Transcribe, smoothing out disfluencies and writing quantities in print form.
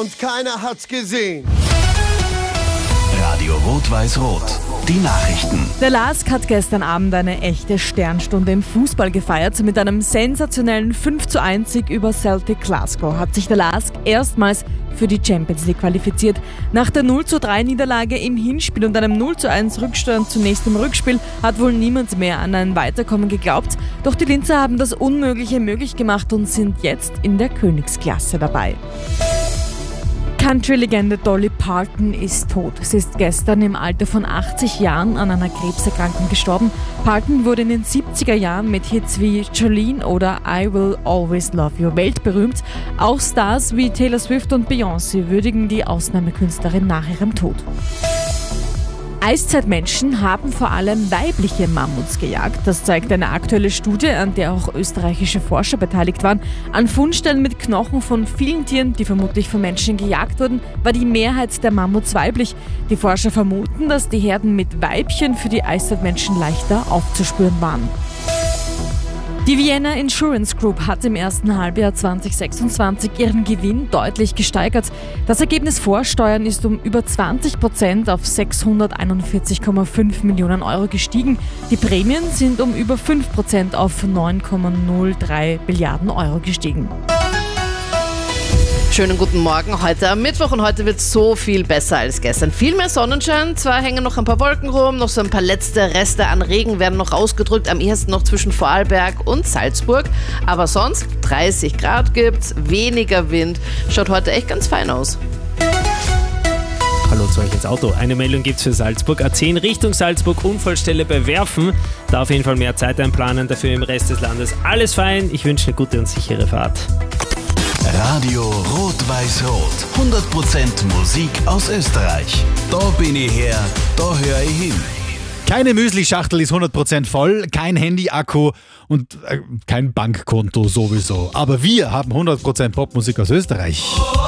und keiner hat's gesehen. Radio Rot-Weiß-Rot. Die Nachrichten. Der LASK hat gestern Abend eine echte Sternstunde im Fußball gefeiert. Mit einem sensationellen 5:1 über Celtic Glasgow hat sich der LASK erstmals für die Champions League qualifiziert. Nach der 0:3 Niederlage im Hinspiel und einem 0:1 Rückstand zunächst im Rückspiel hat wohl niemand mehr an ein Weiterkommen geglaubt. Doch die Linzer haben das Unmögliche möglich gemacht und sind jetzt in der Königsklasse dabei. Country-Legende Dolly Parton ist tot. Sie ist gestern im Alter von 80 Jahren an einer Krebserkrankung gestorben. Parton wurde in den 70er Jahren mit Hits wie Jolene oder I Will Always Love You weltberühmt. Auch Stars wie Taylor Swift und Beyoncé würdigen die Ausnahmekünstlerin nach ihrem Tod. Eiszeitmenschen haben vor allem weibliche Mammuts gejagt. Das zeigt eine aktuelle Studie, an der auch österreichische Forscher beteiligt waren. An Fundstellen mit Knochen von vielen Tieren, die vermutlich von Menschen gejagt wurden, war die Mehrheit der Mammuts weiblich. Die Forscher vermuten, dass die Herden mit Weibchen für die Eiszeitmenschen leichter aufzuspüren waren. Die Vienna Insurance Group hat im ersten Halbjahr 2026 ihren Gewinn deutlich gesteigert. Das Ergebnis vor Steuern ist um über 20% auf 641,5 Millionen Euro gestiegen. Die Prämien sind um über 5% auf 9,03 Milliarden Euro gestiegen. Schönen guten Morgen, heute am Mittwoch und heute wird es so viel besser als gestern. Viel mehr Sonnenschein, zwar hängen noch ein paar Wolken rum, noch so ein paar letzte Reste an Regen werden noch rausgedrückt, am ehesten noch zwischen Vorarlberg und Salzburg, aber sonst 30 Grad gibt's, weniger Wind, schaut heute echt ganz fein aus. Hallo zu euch ins Auto. Eine Meldung gibt's für Salzburg. A10 Richtung Salzburg, Unfallstelle bei Werfen. Da auf jeden Fall mehr Zeit einplanen, dafür im Rest des Landes alles fein. Ich wünsche eine gute und sichere Fahrt. Radio Rot-Weiß-Rot. 100% Musik aus Österreich. Da bin ich her, da höre ich hin. Keine Müsli-Schachtel ist 100% voll, kein Handy-Akku und kein Bankkonto sowieso. Aber wir haben 100% Popmusik aus Österreich.